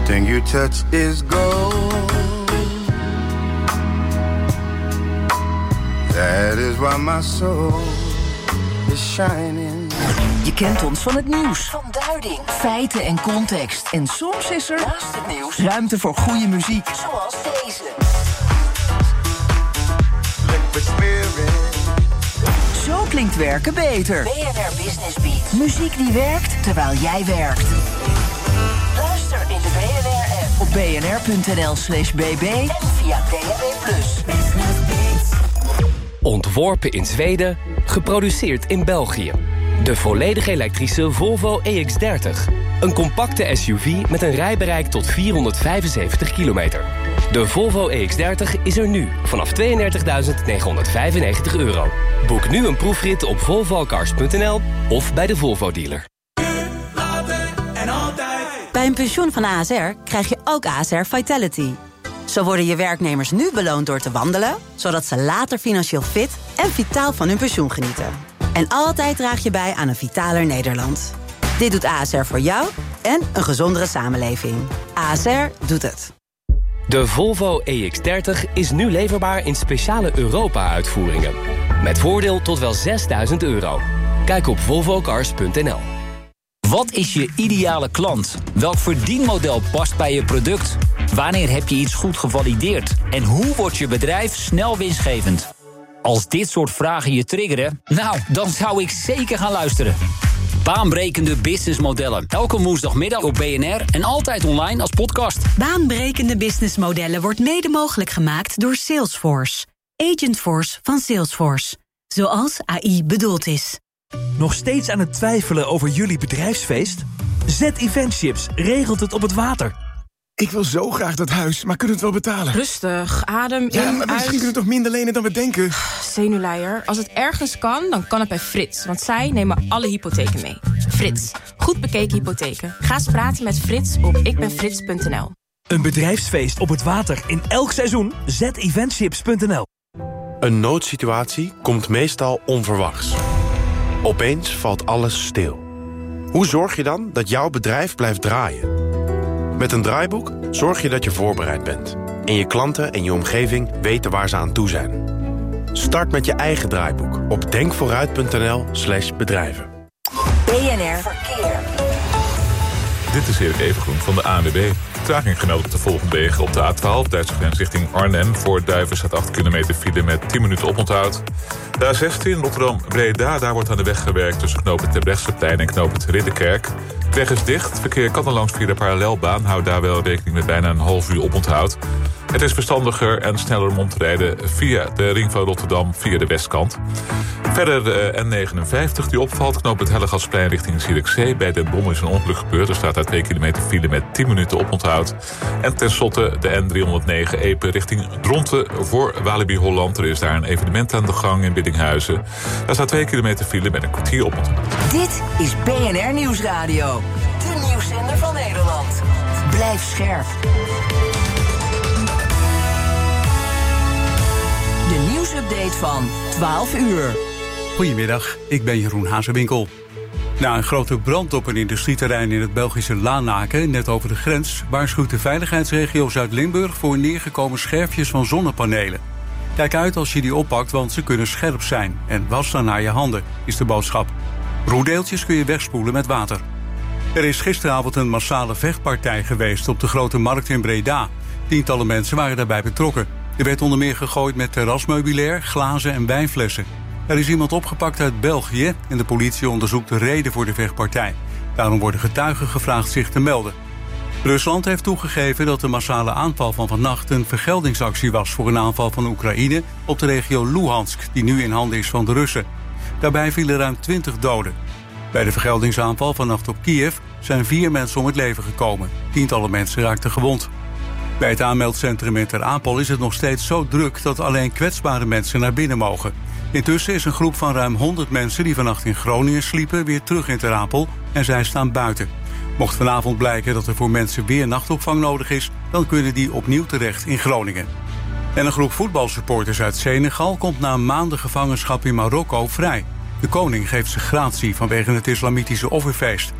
Everything you touch is gold. That is why my soul is shining. Je kent ons van het nieuws, van duiding, feiten en context. En soms is er, naast het nieuws, ruimte voor goede muziek. Zoals deze. Zo klinkt werken beter. BNR Business Beat. Muziek die werkt terwijl jij werkt. Luister in de BNR-app op bnr.nl/bb en via DAB+. Ontworpen in Zweden, geproduceerd in België. De volledig elektrische Volvo EX30. Een compacte SUV met een rijbereik tot 475 kilometer. De Volvo EX30 is er nu vanaf €32.995. Boek nu een proefrit op volvocars.nl of bij de Volvo-dealer. Bij een pensioen van ASR krijg je ook ASR Vitality. Zo worden je werknemers nu beloond door te wandelen, zodat ze later financieel fit en vitaal van hun pensioen genieten. En altijd draag je bij aan een vitaler Nederland. Dit doet ASR voor jou en een gezondere samenleving. ASR doet het. De Volvo EX30 is nu leverbaar in speciale Europa-uitvoeringen. Met voordeel tot wel €6.000. Kijk op volvocars.nl. Wat is je ideale klant? Welk verdienmodel past bij je product? Wanneer heb je iets goed gevalideerd? En hoe wordt je bedrijf snel winstgevend? Als dit soort vragen je triggeren, nou, dan zou ik zeker gaan luisteren. Baanbrekende businessmodellen. Elke woensdagmiddag op BNR en altijd online als podcast. Baanbrekende businessmodellen wordt mede mogelijk gemaakt door Salesforce. Agentforce van Salesforce. Zoals AI bedoeld is. Nog steeds aan het twijfelen over jullie bedrijfsfeest? Z-Eventships regelt het op het water. Ik wil zo graag dat huis, maar kunnen we het wel betalen? Rustig, adem in, ja, maar misschien kunnen we toch minder lenen dan we denken? Zenuwleier. Als het ergens kan, dan kan het bij Frits. Want zij nemen alle hypotheken mee. Frits. Goed bekeken hypotheken. Ga eens praten met Frits op ikbenfrits.nl. Een bedrijfsfeest op het water in elk seizoen? Z-Eventships.nl. Een noodsituatie komt meestal onverwachts. Opeens valt alles stil. Hoe zorg je dan dat jouw bedrijf blijft draaien? Met een draaiboek zorg je dat je voorbereid bent. En je klanten en je omgeving weten waar ze aan toe zijn. Start met je eigen draaiboek op denkvooruit.nl/bedrijven. BNR Verkeer. Dit is Erik Evengroen van de ANWB. Vertraging gemeld op de volgende wegen. Op de A12, Duitse grens richting Arnhem. Voor Duiven staat 8 kilometer file met 10 minuten oponthoud. De A16, Rotterdam-Breda, daar wordt aan de weg gewerkt tussen knooppunt Terbrechtseplein en knooppunt Ridderkerk. De weg is dicht, verkeer kan er langs via de parallelbaan. Houd daar wel rekening met bijna een half uur oponthoud. Het is verstandiger en sneller om te rijden via de ring van Rotterdam via de westkant. Verder de N59 die opvalt, knooppunt Hellegatsplein richting Zierikzee. Bij Den Bommel is een ongeluk gebeurd. Er staat daar 2 kilometer file met 10 minuten oponthoud. En tenslotte de N309 Epe richting Dronten voor Walibi Holland. Er is daar een evenement aan de gang in Biddinghuizen. Daar staat 2 kilometer file met een kwartier oponthoud. Dit is BNR Nieuwsradio. De nieuwszender van Nederland. Blijf scherp. De nieuwsupdate van 12 uur. Goedemiddag, ik ben Jeroen Hazewinkel. Na een grote brand op een industrieterrein in het Belgische Lanaken, net over de grens, waarschuwt de veiligheidsregio Zuid-Limburg voor neergekomen scherfjes van zonnepanelen. Kijk uit als je die oppakt, want ze kunnen scherp zijn. En was dan naar je handen, is de boodschap. Roedeeltjes kun je wegspoelen met water. Er is gisteravond een massale vechtpartij geweest op de Grote Markt in Breda. Tientallen mensen waren daarbij betrokken. Er werd onder meer gegooid met terrasmeubilair, glazen en wijnflessen. Er is iemand opgepakt uit België en de politie onderzoekt de reden voor de vechtpartij. Daarom worden getuigen gevraagd zich te melden. Rusland heeft toegegeven dat de massale aanval van vannacht een vergeldingsactie was voor een aanval van Oekraïne op de regio Luhansk, die nu in handen is van de Russen. Daarbij vielen ruim 20 doden. Bij de vergeldingsaanval vannacht op Kiev zijn 4 mensen om het leven gekomen. Tientallen mensen raakten gewond. Bij het aanmeldcentrum in Ter Apel is het nog steeds zo druk dat alleen kwetsbare mensen naar binnen mogen. Intussen is een groep van ruim 100 mensen die vannacht in Groningen sliepen weer terug in Ter Apel en zij staan buiten. Mocht vanavond blijken dat er voor mensen weer nachtopvang nodig is, dan kunnen die opnieuw terecht in Groningen. En een groep voetbalsupporters uit Senegal komt na maanden gevangenschap in Marokko vrij. De koning geeft ze gratie vanwege het islamitische offerfeest.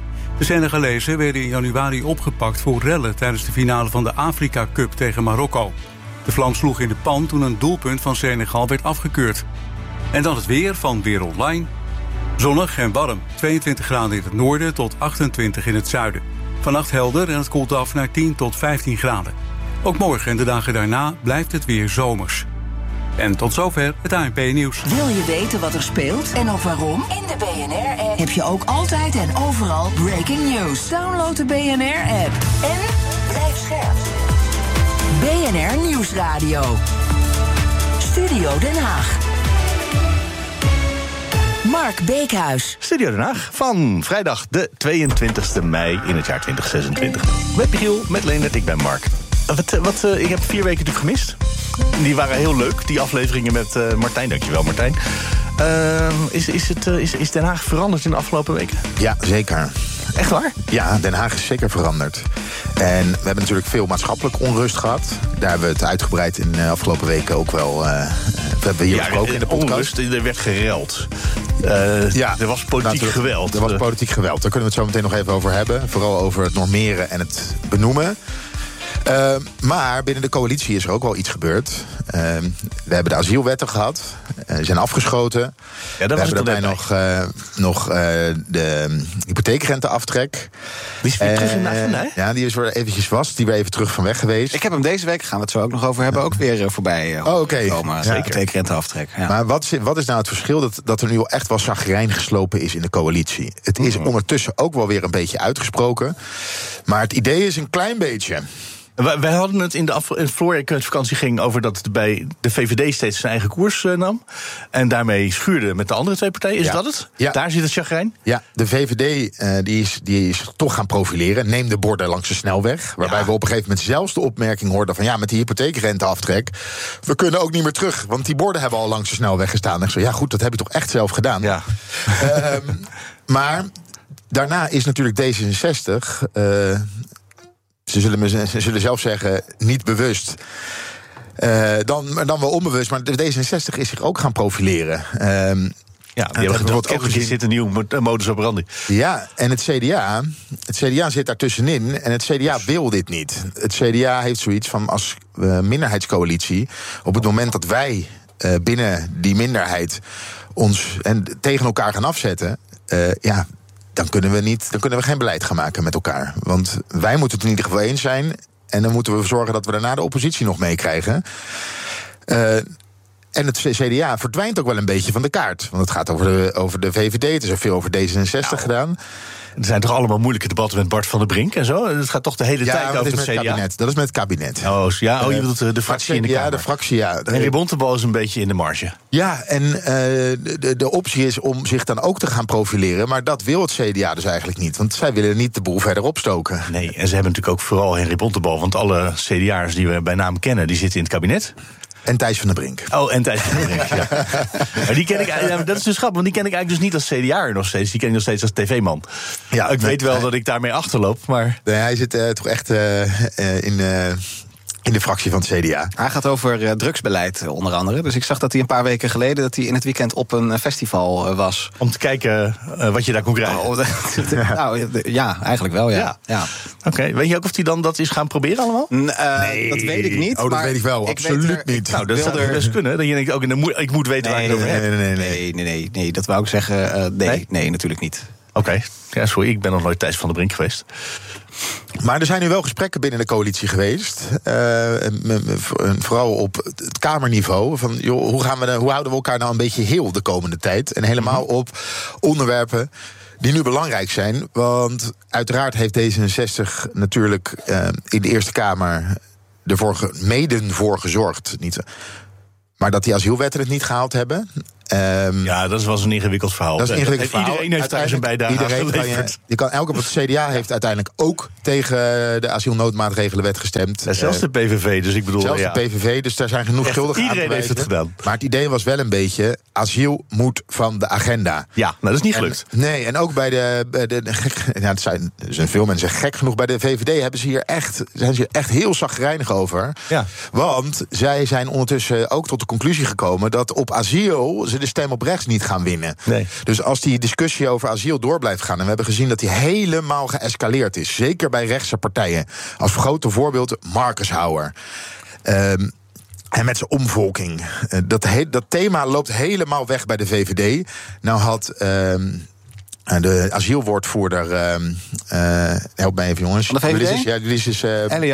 De Senegalezen werden in januari opgepakt voor rellen tijdens de finale van de Afrika Cup tegen Marokko. De vlam sloeg in de pan toen een doelpunt van Senegal werd afgekeurd. En dan het weer van Weer Online. Zonnig en warm, 22 graden in het noorden tot 28 in het zuiden. Vannacht helder en het koelt af naar 10 tot 15 graden. Ook morgen en de dagen daarna blijft het weer zomers. En tot zover het ANP-nieuws. Wil je weten wat er speelt en ook waarom? In de BNR-app heb je ook altijd en overal breaking news. Download de BNR-app en blijf scherp. BNR Nieuwsradio. Studio Den Haag. Mark Beekhuis. Studio Den Haag van vrijdag de 22e mei in het jaar 2026. Met Michiel, met Leendert, ik ben Mark. Ik heb 4 weken natuurlijk gemist. Die waren heel leuk, die afleveringen met Martijn. Dankjewel, Martijn. Is Den Haag veranderd in de afgelopen weken? Ja, zeker. Echt waar? Ja, Den Haag is zeker veranderd. En we hebben natuurlijk veel maatschappelijke onrust gehad. Daar hebben we het uitgebreid in de afgelopen weken ook wel... we hebben hier besproken in de podcast. Onrust, er werd gereld. Er was politiek geweld. Er was politiek geweld. Daar kunnen we het zo meteen nog even over hebben. Vooral over het normeren en het benoemen. Maar binnen de coalitie is er ook wel iets gebeurd. We hebben de asielwetten gehad. Zijn afgeschoten. Ja, dat we was hebben daarbij nog de hypotheekrenteaftrek. Die is weer terug in de agenda, hè? Ja, die is weer eventjes vast. Die weer even terug van weg geweest. Ik heb hem deze week, gaan we het zo ook nog over hebben, ook weer voorbij komen. Zeker. Hypotheekrenteaftrek. Ja. Maar wat is nou het verschil? Dat er nu al echt wel chagrijn geslopen is in de coalitie. Het is ondertussen ook wel weer een beetje uitgesproken. Maar het idee is een klein beetje... Wij hadden het voor ik uit vakantie ging over dat het bij de VVD steeds zijn eigen koers nam. En daarmee schuurde met de andere 2 partijen. Is dat het? Ja. Daar zit het chagrijn? Ja, de VVD die is toch gaan profileren. Neem de borden langs de snelweg. Waarbij we op een gegeven moment zelfs de opmerking hoorden van... ja, met die hypotheekrenteaftrek, we kunnen ook niet meer terug. Want die borden hebben al langs de snelweg gestaan. En ik zo, ja goed, dat heb je toch echt zelf gedaan. Ja. Maar daarna is natuurlijk D66... Ze zullen zelf zeggen, niet bewust. Dan wel onbewust, maar de D66 is zich ook gaan profileren. Die hebben ook gezien. Zit een nieuw modus operandi. Ja, en het CDA zit daar tussenin. En het CDA wil dit niet. Het CDA heeft zoiets van als minderheidscoalitie... op het moment dat wij binnen die minderheid ons tegen elkaar gaan afzetten... Dan kunnen we geen beleid gaan maken met elkaar. Want wij moeten het in ieder geval eens zijn. En dan moeten we zorgen dat we daarna de oppositie nog meekrijgen. En het CDA verdwijnt ook wel een beetje van de kaart. Want het gaat over de VVD, het is er veel over D66 gedaan. Er zijn toch allemaal moeilijke debatten met Bart van der Brink en zo? Het gaat toch de hele tijd over het CDA? Kabinet. Dat is met het kabinet. Je bedoelt de fractie in de Kamer. Ja, de fractie, ja. Henry Bontebal is een beetje in de marge. Ja, en de optie is om zich dan ook te gaan profileren. Maar dat wil het CDA dus eigenlijk niet. Want zij willen niet de boel verder opstoken. Nee, en ze hebben natuurlijk ook vooral Henry Bontebal. Want alle CDA'ers die we bij naam kennen, die zitten in het kabinet. En Thijs van der Brink. Oh, en Thijs van der Brink, ja. Maar die ken ik, dat is dus grappig, want die ken ik eigenlijk dus niet als CDA'er nog steeds. Die ken ik nog steeds als tv-man. Ja, ik weet wel dat ik daarmee achterloop, maar... Nee, hij zit toch echt in de fractie van het CDA. Hij gaat over drugsbeleid onder andere. Dus ik zag dat hij een paar weken geleden... dat hij in het weekend op een festival was. Om te kijken wat je daar kon krijgen. Ja, eigenlijk wel, ja. Oké, weet je ook of hij dan dat is gaan proberen allemaal? Nee, dat weet ik niet. Oh, dat weet ik wel, absoluut niet. Nou, dat zou dus kunnen. Dat je denkt ook ik moet weten waar ik het over heb. Nee, dat wou ik zeggen. Nee, natuurlijk niet. Oké. Ja, sorry, ik ben nog nooit Thijs van der Brink geweest. Maar er zijn nu wel gesprekken binnen de coalitie geweest. Vooral op het Kamerniveau. Van, joh, hoe houden we elkaar nou een beetje heel de komende tijd? En helemaal op onderwerpen die nu belangrijk zijn. Want uiteraard heeft D66 natuurlijk in de Eerste Kamer mede voor gezorgd. Maar dat die asielwetten het niet gehaald hebben. Dat was een ingewikkeld verhaal. Dat is een ingewikkeld verhaal. Iedereen heeft daar zijn bijdrage geleverd. Het CDA heeft uiteindelijk ook tegen de asielnoodmaatregelenwet gestemd. Zelfs de PVV, dus ik bedoel... Zelfs de PVV, dus daar zijn genoeg schuldigen aan. Iedereen heeft het gedaan. Maar het idee was wel een beetje, asiel moet van de agenda. Ja, dat is niet gelukt. Nee, en ook bij het zijn veel mensen gek genoeg. Bij de VVD zijn ze hier echt heel chagrijnig over. Ja. Want zij zijn ondertussen ook tot de conclusie gekomen dat op asiel ze de stem op rechts niet gaan winnen. Nee. Dus als die discussie over asiel door blijft gaan... en we hebben gezien dat die helemaal geëscaleerd is... zeker bij rechtse partijen. Als grote voorbeeld Marcus Hauer. En met zijn omvolking. Dat thema loopt helemaal weg bij de VVD. Nou had... de asielwoordvoerder, help mij even jongens. Van de VVD? Ulysses,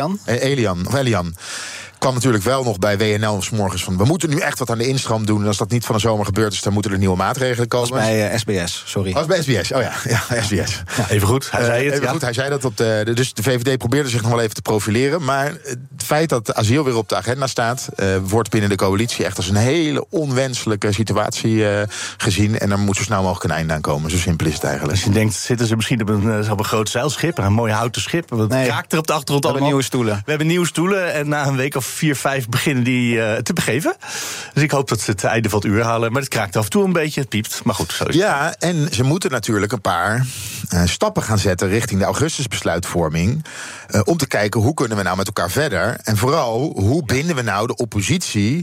Elian. Kwam natuurlijk wel nog bij WNL 's morgens van... we moeten nu echt wat aan de instroom doen. En als dat niet van de zomer gebeurt is, dan moeten er nieuwe maatregelen komen. Dat was bij SBS, sorry. Dat was bij SBS, oh ja SBS. Ja, even goed, hij zei het. Even goed, hij zei dat op de... Dus de VVD probeerde zich nog wel even te profileren. Maar het feit dat asiel weer op de agenda staat... wordt binnen de coalitie echt als een hele onwenselijke situatie gezien. En daar moet zo snel mogelijk een einde aan komen. Zo simpel is het eigenlijk. Als je denkt, zitten ze misschien op een groot zeilschip... een mooi houten schip, wat raakt er op de achtergrond allemaal. Nieuwe stoelen. We hebben nieuwe stoelen en na een week of 4-5 beginnen die te begeven. Dus ik hoop dat ze het einde van het uur halen. Maar het kraakt af en toe een beetje, het piept. Maar goed, zo is het. Ja, en ze moeten natuurlijk een paar stappen gaan zetten... richting de augustusbesluitvorming... om te kijken hoe kunnen we nou met elkaar verder. En vooral, hoe binden we nou de oppositie...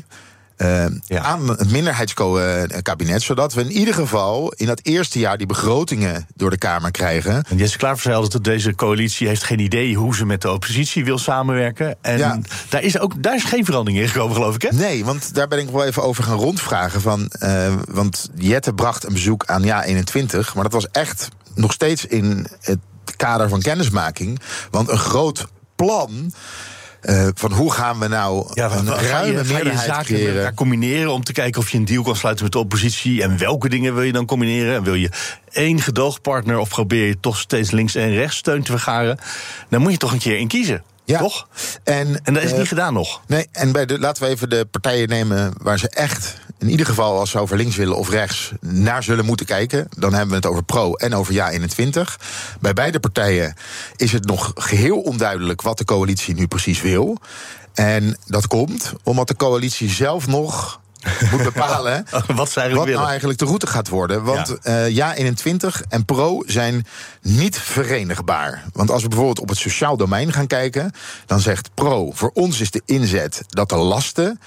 aan het minderheidskabinet... zodat we in ieder geval in dat eerste jaar die begrotingen door de Kamer krijgen. En Jesse Klaver zei altijd dat deze coalitie heeft geen idee... hoe ze met de oppositie wil samenwerken. En daar is geen verandering in gekomen, geloof ik, hè? Nee, want daar ben ik wel even over gaan rondvragen. Want Jette bracht een bezoek aan JA21... maar dat was echt nog steeds in het kader van kennismaking. Want een groot plan... van hoe gaan we nou een ruime meerderheid creëren? Elkaar combineren om te kijken of je een deal kan sluiten met de oppositie. En welke dingen wil je dan combineren? En wil je één gedoogpartner of probeer je toch steeds links en rechts steun te vergaren? Dan moet je toch een keer in kiezen. Ja. Toch? En dat is niet gedaan nog. Nee, en laten we even de partijen nemen waar ze echt... in ieder geval als ze over links willen of rechts... naar zullen moeten kijken. Dan hebben we het over Pro en over JA21. Bij beide partijen is het nog geheel onduidelijk... wat de coalitie nu precies wil. En dat komt omdat de coalitie zelf nog... moet bepalen wat nou eigenlijk de route gaat worden. Want JA21 en Pro zijn niet verenigbaar. Want als we bijvoorbeeld op het sociaal domein gaan kijken... dan zegt Pro, voor ons is de inzet dat de lasten...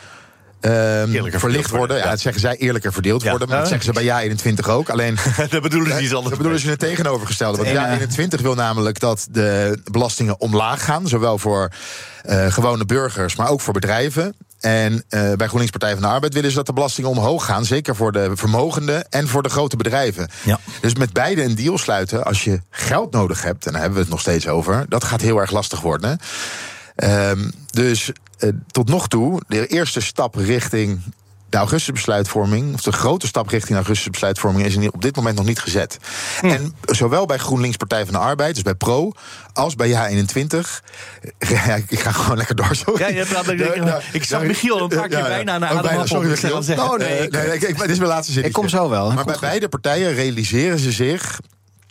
verlicht worden. Ja, dat zeggen zij eerlijker verdeeld worden. Maar dat zeggen ze bij JA21 ook. Alleen dat bedoelen ze iets anders. Dat bedoelen ze het tegenovergestelde. Want JA21 wil namelijk dat de belastingen omlaag gaan. Zowel voor gewone burgers, maar ook voor bedrijven. En bij GroenLinks Partij van de Arbeid willen ze dat de belastingen omhoog gaan. Zeker voor de vermogenden en voor de grote bedrijven. Ja. Dus met beide een deal sluiten als je geld nodig hebt... en daar hebben we het nog steeds over... dat gaat heel erg lastig worden. Dus tot nog toe, de eerste stap richting de augustusbesluitvorming... of de grote stap richting de augustusbesluitvorming... is op dit moment nog niet gezet. En zowel bij GroenLinks Partij van de Arbeid, dus bij Pro... als bij JA21... ik ga gewoon lekker door. Sorry. Ik zag Michiel al een paar keer bijna naar adem. Dit is mijn laatste zin. Ik kom zo wel. Maar bij beide partijen realiseren ze zich...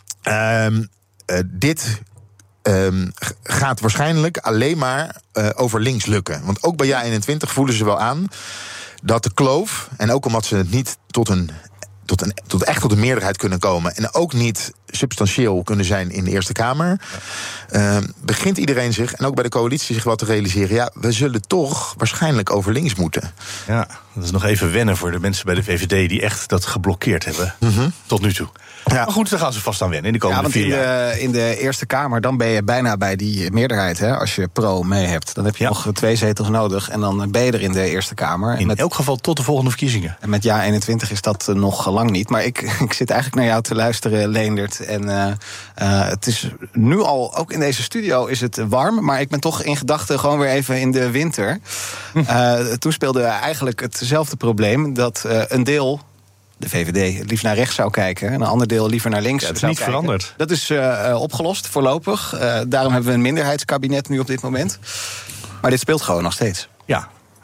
dit... gaat waarschijnlijk alleen maar over links lukken. Want ook bij JA21 voelen ze wel aan dat de kloof... en ook omdat ze het niet tot een meerderheid kunnen komen... en ook niet substantieel kunnen zijn in de Eerste Kamer... begint iedereen zich, en ook bij de coalitie zich wel te realiseren... ja, we zullen toch waarschijnlijk over links moeten. Ja, dat is nog even wennen voor de mensen bij de VVD... die echt dat geblokkeerd hebben tot nu toe. Ja. Maar goed, daar gaan ze vast aan wennen in de komende 4 jaar. In de Eerste Kamer, dan ben je bijna bij die meerderheid. Hè, als je Pro mee hebt. Dan heb je nog 2 zetels nodig. En dan ben je er in de Eerste Kamer. In elk geval tot de volgende verkiezingen. En met JA21 is dat nog lang niet. Maar ik zit eigenlijk naar jou te luisteren, Leendert. En het is nu al, ook in deze studio is het warm. Maar ik ben toch in gedachten gewoon weer even in de winter. Toen speelde eigenlijk hetzelfde probleem. Dat een deel... de VVD liefst naar rechts zou kijken... en een ander deel liever naar links zou kijken. Dat is niet veranderd. Dat is opgelost, voorlopig. Daarom hebben we een minderheidskabinet nu op dit moment. Maar dit speelt gewoon nog steeds. Ja.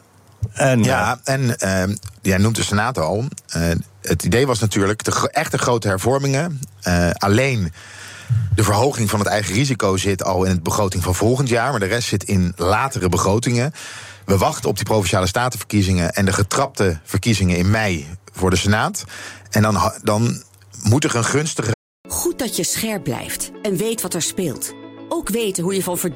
Jij noemt de Senaat al. Het idee was natuurlijk de echte grote hervormingen. Alleen de verhoging van het eigen risico zit al in de begroting van volgend jaar... maar de rest zit in latere begrotingen. We wachten op die Provinciale Statenverkiezingen... en de getrapte verkiezingen in mei voor de Senaat. En dan moet er een gunstige... Goed dat je scherp blijft en weet wat er speelt. Ook weten hoe je van